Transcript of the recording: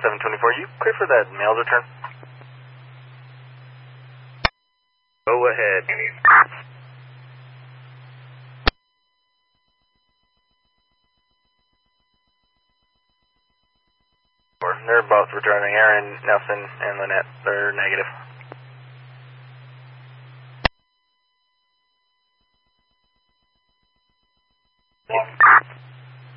724, you clear for that mail return? Go ahead. They're both returning. Aaron, Nelson, and Lynette. They're negative.